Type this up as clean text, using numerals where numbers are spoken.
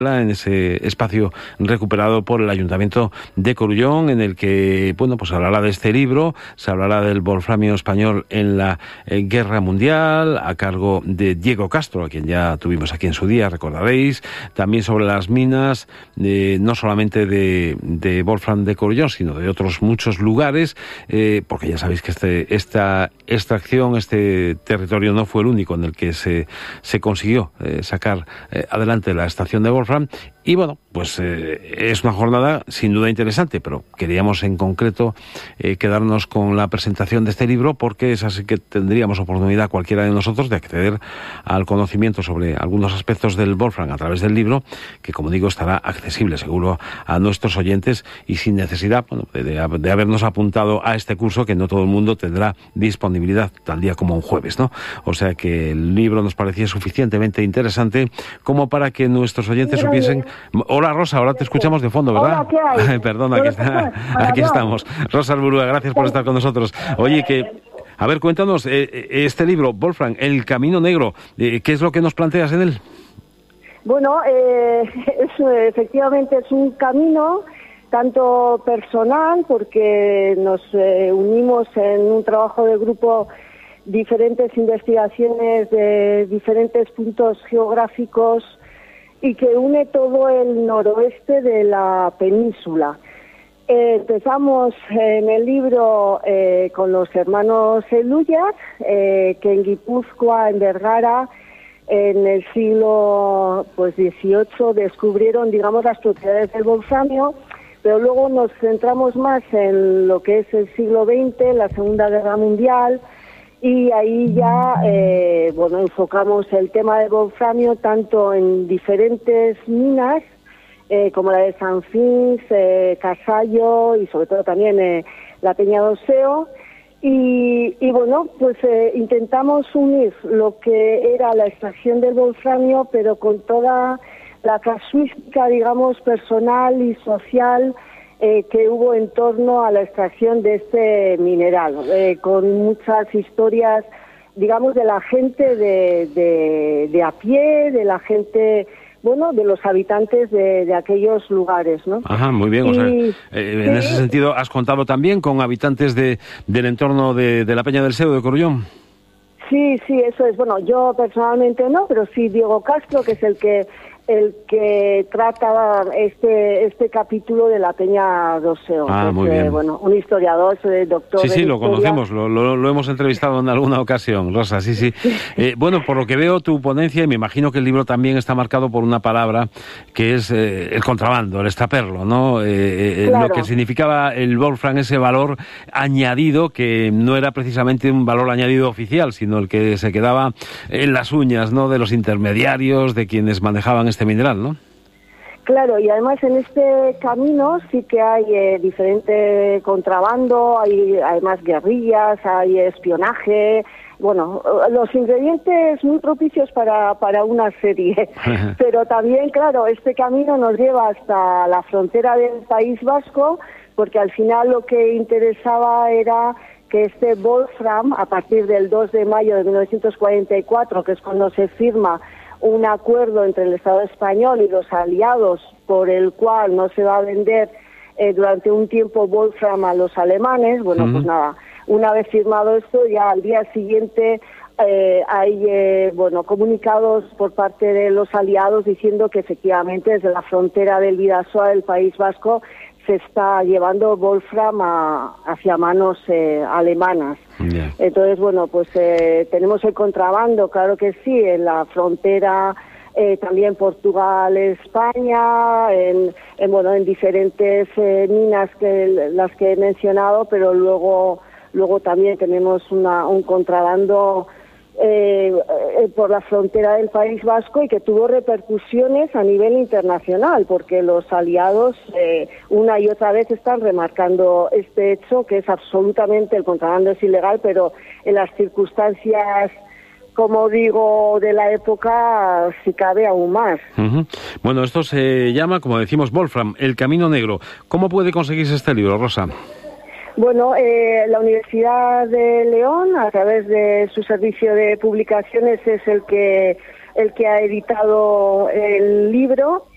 en ese espacio recuperado por el Ayuntamiento de Corullón, en el que, bueno, pues se hablará de este libro, se hablará del wolframio español en la Guerra Mundial, a cargo de Diego Castro, a quien ya tuvimos aquí en su día, recordaréis, también sobre las minas, no solamente de wolfram de Corullón, sino de otros muchos lugares, porque ya sabéis que esta extracción, este territorio no fue el único en el que se consiguió sacar adelante la extracción de wolfram. Y bueno, pues es una jornada sin duda interesante, pero queríamos en concreto quedarnos con la presentación de este libro, porque es así que tendríamos oportunidad cualquiera de nosotros de acceder al conocimiento sobre algunos aspectos del wolfram a través del libro, que como digo estará accesible seguro a nuestros oyentes y sin necesidad, bueno, de habernos apuntado a este curso, que no todo el mundo tendrá disponibilidad tal día como un jueves, ¿no? O sea que el libro nos parecía suficientemente interesante como para que nuestros oyentes supiesen. Hola Rosa, ahora te escuchamos de fondo, ¿verdad? Hola, ¿qué hay? Perdona, aquí estamos. Rosa Alburúa, gracias por estar con nosotros. Oye, a ver, cuéntanos, este libro, Wolfram, El Camino Negro, ¿qué es lo que nos planteas en él? Bueno, efectivamente es un camino tanto personal, porque nos unimos en un trabajo de grupo, diferentes investigaciones de diferentes puntos geográficos, y que une todo el noroeste de la península. Empezamos en el libro con los hermanos Eluyas, que en Guipúzcoa, en Vergara, en el siglo XVIII descubrieron, digamos, las propiedades del wolframio, pero luego nos centramos más en lo que es el siglo XX, la Segunda Guerra Mundial, y ahí ya enfocamos el tema del wolframio tanto en diferentes minas como la de San Fins, Casallo y sobre todo también la Peña de Oseo, y intentamos unir lo que era la extracción del wolframio, pero con toda la casuística, digamos, personal y social que hubo en torno a la extracción de este mineral, con muchas historias, digamos, de la gente de a pie, de la gente, bueno, de los habitantes de aquellos lugares, ¿no? Ajá, muy bien. En ese sentido, ¿has contado también con habitantes del entorno de la Peña del Seo de Corullón? Sí, eso es. Bueno, yo personalmente no, pero sí Diego Castro, que es el que trata este capítulo de la Peña de Oseo. Muy bien. Un historiador, doctor. Sí, lo conocemos, lo hemos entrevistado en alguna ocasión, Rosa, sí. Por lo que veo, tu ponencia, y me imagino que el libro también está marcado por una palabra que es el contrabando, el extraperlo, ¿no? Claro. Lo que significaba el wolfram, ese valor añadido, que no era precisamente un valor añadido oficial, sino el que se quedaba en las uñas, ¿no?, de los intermediarios, de quienes manejaban este mineral, ¿no? Claro, y además en este camino sí que hay diferente contrabando, hay además guerrillas, hay espionaje, bueno, los ingredientes muy propicios para una serie. Pero también, claro, este camino nos lleva hasta la frontera del País Vasco, porque al final lo que interesaba era que este wolfram, a partir del 2 de mayo de 1944, que es cuando se firma un acuerdo entre el Estado español y los aliados, por el cual no se va a vender durante un tiempo wolfram a los alemanes. Pues nada, una vez firmado esto, ya al día siguiente hay comunicados por parte de los aliados diciendo que efectivamente desde la frontera del Bidasoa del País Vasco se está llevando wolfram hacia manos alemanas. Yeah. Entonces, tenemos el contrabando, claro que sí, en la frontera, también Portugal, España, en diferentes minas las que he mencionado, pero luego también tenemos un contrabando por la frontera del País Vasco, y que tuvo repercusiones a nivel internacional, porque los aliados una y otra vez están remarcando este hecho, que es absolutamente, el contrabando es ilegal, pero en las circunstancias, como digo, de la época, si cabe aún más. Uh-huh. Bueno, esto se llama, como decimos, Wolfram, El Camino Negro. ¿Cómo puede conseguirse este libro, Rosa? Bueno, la Universidad de León, a través de su servicio de publicaciones, es el que ha editado el libro,